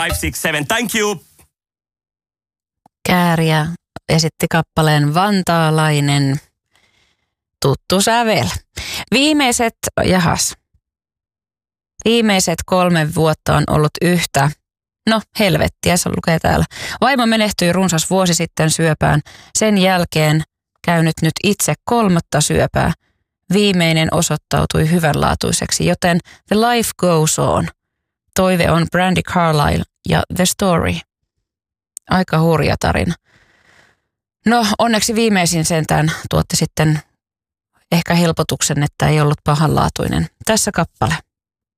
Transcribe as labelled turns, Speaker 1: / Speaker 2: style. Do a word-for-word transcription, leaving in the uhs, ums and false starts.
Speaker 1: five six seven. Thank you.
Speaker 2: Kääriä esitti kappaleen Vantaalainen. Tuttu sävel. Viimeiset, jahas. Viimeiset kolme vuotta on ollut yhtä. No helvettiä, se lukee täällä. Vaimo menehtyi runsas vuosi sitten syöpään. Sen jälkeen käynyt nyt itse kolmatta syöpää. Viimeinen osoittautui hyvänlaatuiseksi, joten The Life Goes On. Toive on Brandi Carlile ja The Story. Aika hurja tarina. No onneksi viimeisin sentään tuotti sitten ehkä helpotuksen, että ei ollut pahanlaatuinen. Tässä kappale.